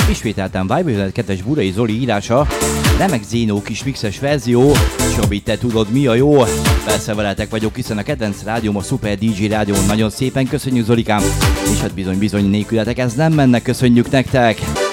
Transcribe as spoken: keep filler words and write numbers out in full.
Ismételten Vibe kettes Burai Zoli írása, remek Zénó kis mixes verzió, Csabi, te tudod mi a jó? Persze veletek vagyok, hiszen a kedvenc rádióm a Super dé dzsé rádión. Nagyon szépen köszönjük Zolikám, és hát bizony bizony nélkületek ez nem menne, köszönjük nektek!